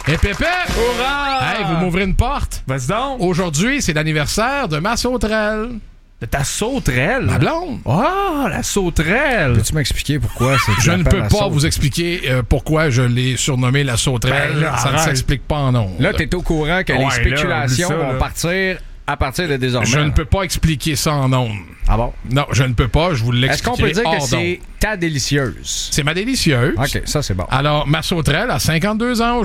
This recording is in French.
Et Pépé! Hurrah! Hey, vous m'ouvrez une porte? Vas-y donc. Aujourd'hui, c'est l'anniversaire de ma sauterelle. De ta sauterelle. Ma blonde. Ah, la sauterelle. Peux-tu m'expliquer pourquoi c'est Je ne peux pas vous expliquer pourquoi je l'ai surnommée la sauterelle. Ben là, ça ne arrête. s'explique pas en ondes. Là, t'es au courant que Ouais, les là, spéculations oublie ça, vont là. partir à partir de désormais. Je ne peux pas expliquer ça en ondes. Ah bon? Non, je ne peux pas. Je vous Est-ce qu'on peut l'expliquerai dire que hors c'est d'ondes. ta délicieuse? C'est ma délicieuse. OK, ça c'est bon. Alors, ma sauterelle a 52 ans